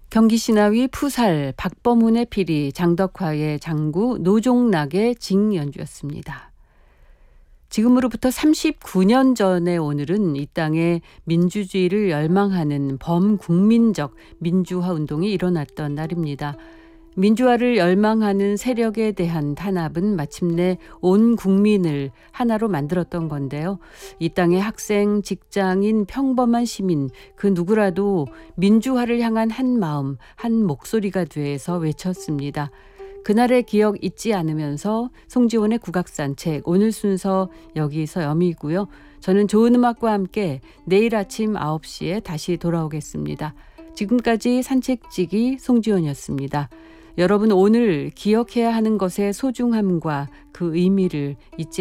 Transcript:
경기 신하위 푸살, 박범훈의 피리, 장덕화의 장구, 노종락의 징 연주였습니다. 지금으로부터 39년 전의 오늘은 이 땅에 민주주의를 열망하는 범국민적 민주화 운동이 일어났던 날입니다. 민주화를 열망하는 세력에 대한 탄압은 마침내 온 국민을 하나로 만들었던 건데요. 이 땅의 학생, 직장인, 평범한 시민 그 누구라도 민주화를 향한 한 마음, 한 목소리가 돼서 외쳤습니다. 그날의 기억 잊지 않으면서 송지원의 국악산책 오늘 순서 여기서 여미고요. 저는 좋은 음악과 함께 내일 아침 9시에 다시 돌아오겠습니다. 지금까지 산책지기 송지원이었습니다. 여러분 오늘 기억해야 하는 것의 소중함과 그 의미를 잊지